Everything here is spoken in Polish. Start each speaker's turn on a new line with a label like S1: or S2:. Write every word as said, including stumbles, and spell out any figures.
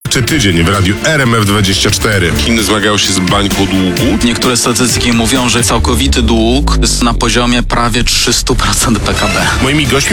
S1: Czy tydzień w radiu R M F dwadzieścia cztery.
S2: Chiny zmagają się z bańką długu.
S3: Niektóre statystyki mówią, że całkowity dług jest na poziomie prawie trzysta procent P K B.
S1: Moimi gośćmi